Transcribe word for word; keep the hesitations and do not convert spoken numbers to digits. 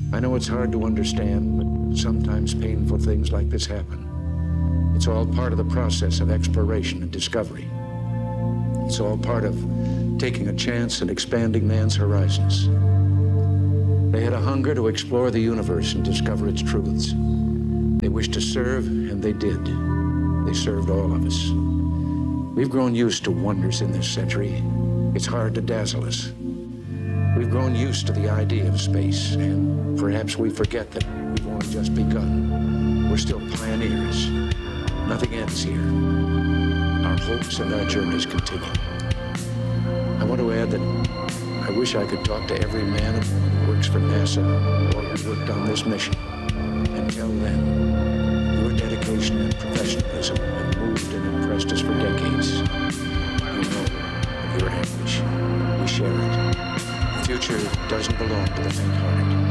I know it's hard to understand, but sometimes painful things like this happen. It's all part of the process of exploration and discovery. It's all part of taking a chance and expanding man's horizons. They had a hunger to explore the universe and discover its truths. They wished to serve, and they did. They served all of us. We've grown used to wonders in this century. It's hard to dazzle us. We've grown used to the idea of space, and perhaps we forget that we've only just begun. We're still pioneers. Nothing ends here. Our hopes and our journeys continue. I want to add that I wish I could talk to every man and woman who works for NASA or who worked on this mission and tell them your dedication and professionalism have moved and impressed us for decades. We know of your anguish. We share it. The future doesn't belong to the faint-hearted.